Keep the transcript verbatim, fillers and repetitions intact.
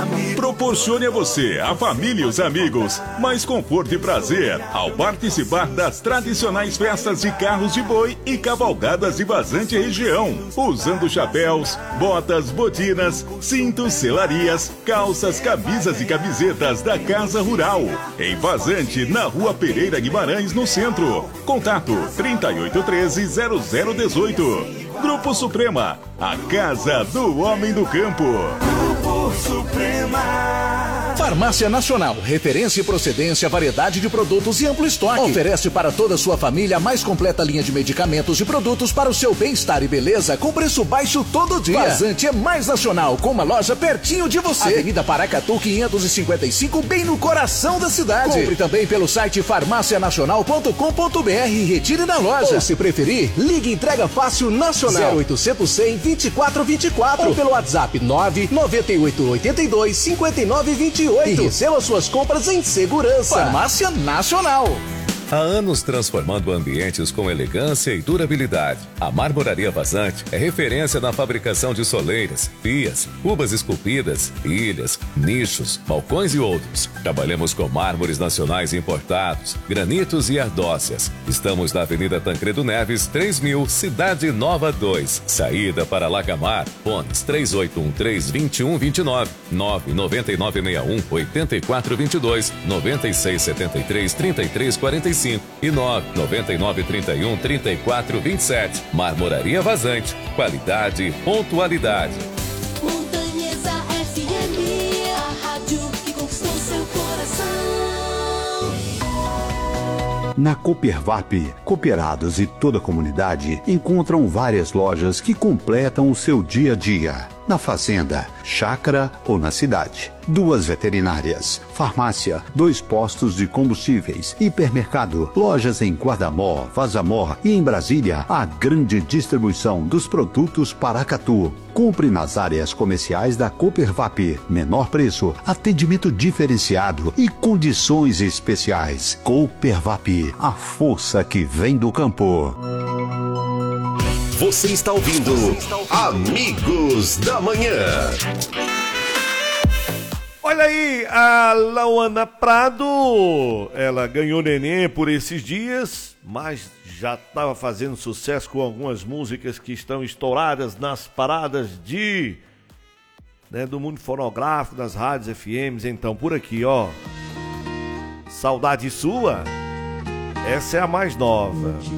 Proporcione a você, a família e os amigos mais conforto e prazer ao participar das tradicionais festas de carros de boi e cavalgadas de Vazante região, usando chapéus, botas, botinas, cintos, selarias, calças, camisas e camisetas da Casa Rural, em Vazante, na Rua Pereira Guimarães, no centro. Contato trinta e oito treze, zero zero dezoito. Grupo Suprema, a casa do homem do campo. Grupo Suprema. Farmácia Nacional, referência e procedência, variedade de produtos e amplo estoque. Oferece para toda a sua família a mais completa linha de medicamentos e produtos para o seu bem-estar e beleza com preço baixo todo dia. Vazante é mais nacional, com uma loja pertinho de você. Avenida Paracatu quinhentos e cinquenta e cinco, bem no coração da cidade. Compre também pelo site farmácia nacional ponto com ponto br e retire na loja. Ou se preferir, ligue Entrega Fácil Nacional zero oitocentos, cem, vinte e quatro vinte e quatro ou pelo WhatsApp nove nove oito oito dois, cinco nove dois oito e receba suas compras em segurança. Farmácia Nacional. Há anos transformando ambientes com elegância e durabilidade. A Marmoraria Vazante é referência na fabricação de soleiras, pias, cubas esculpidas, ilhas, nichos, balcões e outros. Trabalhamos com mármores nacionais importados, granitos e ardócias. Estamos na Avenida Tancredo Neves, três mil, Cidade Nova dois. Saída para Lacamar, fones três oito um três, dois um dois nove, nove nove nove seis um, oito quatro dois dois, nove seis sete três, três três quatro cinco e nove nove nove, trinta e um, trinta e quatro, vinte e sete. Marmoraria Vazante. Qualidade e pontualidade. Montanhesa F M, a rádio que conquistou seu coração. Na Coopervap, cooperados e toda a comunidade encontram várias lojas que completam o seu dia a dia. Na fazenda, chácara ou na cidade. Duas veterinárias, farmácia, dois postos de combustíveis, hipermercado, lojas em Guardamó, Vazamor e em Brasília, a grande distribuição dos produtos Paracatu. Compre nas áreas comerciais da Coopervap. Menor preço, atendimento diferenciado e condições especiais. Coopervap, a força que vem do campo. Você está ouvindo Amigos da Manhã. Olha aí, a Lauana Prado, ela ganhou neném por esses dias, mas já estava fazendo sucesso com algumas músicas que estão estouradas nas paradas de, né, do mundo fonográfico, das rádios F Ms. Então, por aqui, ó, Saudade Sua, essa é a mais nova.